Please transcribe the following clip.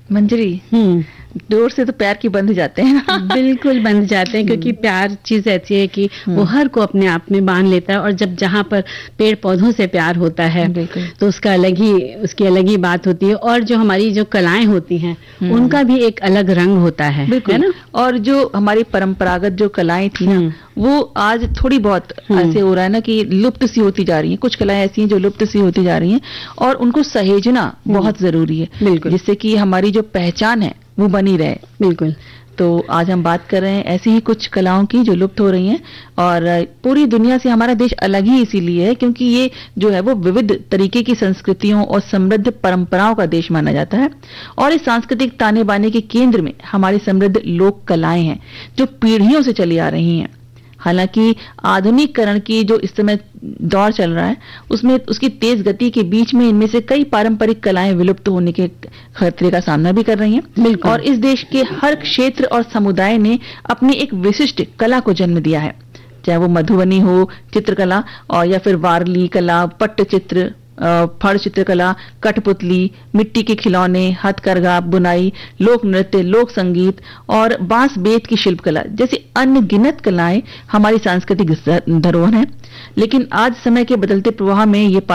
मंजरी door से तो पैर की बंध जाते हैं। बिल्कुल बंध जाते हैं, क्योंकि प्यार चीज ऐसी है कि वो हर को अपने आप में बांध लेता है। और जब जहाँ पर पेड़ पौधों से प्यार होता है तो उसकी अलग ही बात होती है। और जो हमारी जो कलाएं होती हैं उनका भी एक अलग रंग होता है ना। और जो हमारी परंपरागत जो कलाएं थी ना, वो आज थोड़ी बहुत ऐसे हो रहा है ना कि लुप्त सी होती जा रही हैं। कुछ कलाएं ऐसी हैं जो लुप्त सी होती जा रही हैं और उनको सहेजना बहुत जरूरी है, जिससे कि हमारी जो पहचान है वो बनी रहे। बिल्कुल। तो आज हम बात कर रहे हैं ऐसी ही कुछ कलाओं की जो लुप्त हो रही हैं। और पूरी दुनिया से हमारा देश अलग ही इसीलिए है क्योंकि ये जो है वो विविध तरीके की संस्कृतियों और समृद्ध परंपराओं का देश माना जाता है। और इस सांस्कृतिक ताने बाने के केंद्र में हमारी समृद्ध लोक कलाएं हैं जो पीढ़ियों से चली आ रही हैं। हालांकि आधुनिकीकरण की जो इस समय दौर चल रहा है उसमें उसकी तेज गति के बीच में इनमें से कई पारंपरिक कलाएं विलुप्त होने के खतरे का सामना भी कर रही हैं। और इस देश के हर क्षेत्र और समुदाय ने अपनी एक विशिष्ट कला को जन्म दिया है, चाहे वो मधुबनी हो चित्रकला और या फिर वारली कला, पट्टचित्र, फड़ चित्रकला, कठपुतली, मिट्टी के खिलौने, हथकरघा, बुनाई, लोक नृत्य, लोक संगीत और बांस बेत की शिल्पकला जैसी अनगिनत कलाएं हमारी सांस्कृतिक धरोहर है। लेकिन आज समय के बदलते प्रवाह में ये